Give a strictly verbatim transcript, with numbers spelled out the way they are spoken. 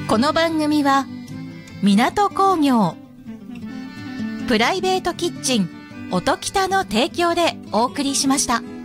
この番組は港工業プライベートキッチン音喜多の提供でお送りしました。